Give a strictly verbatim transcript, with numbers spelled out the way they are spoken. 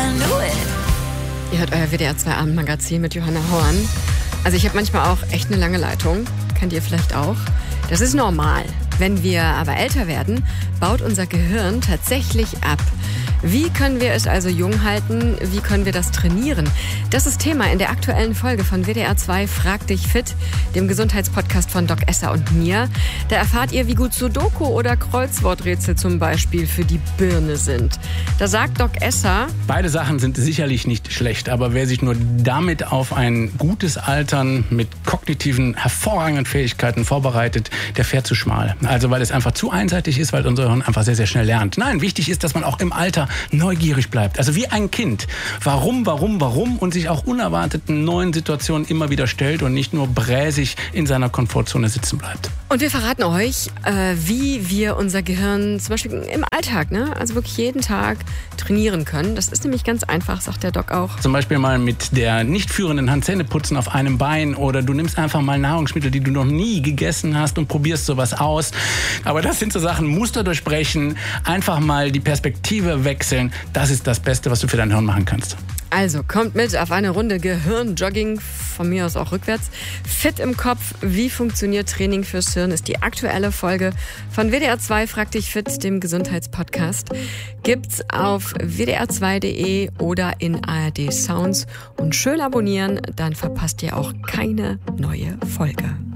can do it. Ihr hört euer W D R zwei Abendmagazin mit Johanna Horn. Also ich habe manchmal auch echt eine lange Leitung. Kennt ihr vielleicht auch? Das ist normal. Wenn wir aber älter werden, baut unser Gehirn tatsächlich ab. Wie können wir es also jung halten? Wie können wir das trainieren? Das ist Thema in der aktuellen Folge von W D R zwei Frag dich fit, dem Gesundheitspodcast von Doc Esser und mir. Da erfahrt ihr, wie gut Sudoku oder Kreuzworträtsel zum Beispiel für die Birne sind. Da sagt Doc Esser: Beide Sachen sind sicherlich nicht schlecht, aber wer sich nur damit auf ein gutes Altern mit kognitiven, hervorragenden Fähigkeiten vorbereitet, der fährt zu schmal. Also weil es einfach zu einseitig ist, weil unser Hirn einfach sehr, sehr schnell lernt. Nein, wichtig ist, dass man auch im Alter neugierig bleibt. Also wie ein Kind. Warum, warum, warum? Und sich auch unerwarteten neuen Situationen immer wieder stellt und nicht nur bräsig in seiner Komfortzone sitzen bleibt. Und wir verraten euch, äh, wie wir unser Gehirn zum Beispiel im Alltag, ne, also wirklich jeden Tag trainieren können. Das ist nämlich ganz einfach, sagt der Doc auch. Zum Beispiel mal mit der nicht führenden Hand Zähne putzen auf einem Bein oder du nimmst einfach mal Nahrungsmittel, die du noch nie gegessen hast und probierst sowas aus. Aber das sind so Sachen, Muster durchbrechen, einfach mal die Perspektive wechseln. Das ist das Beste, was du für dein Hirn machen kannst. Also kommt mit auf eine Runde Gehirnjogging, von mir aus auch rückwärts. Fit im Kopf, wie funktioniert Training fürs Hirn, ist die aktuelle Folge von W D R zwei Frag dich fit, dem Gesundheitspodcast. Gibt's auf w d r zwei punkt de oder in A R D Sounds. Und schön abonnieren, dann verpasst ihr auch keine neue Folge.